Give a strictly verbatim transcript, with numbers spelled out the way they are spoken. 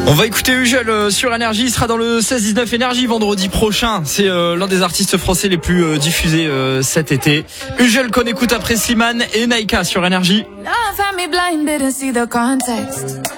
On va écouter Ugel euh, sur Énergie, il sera dans le seize dix-neuf Énergie vendredi prochain. C'est euh, l'un des artistes français les plus euh, diffusés euh, cet été. Ugel qu'on écoute après Slimane et Naika sur Énergie. Love had me blind, didn't see the context.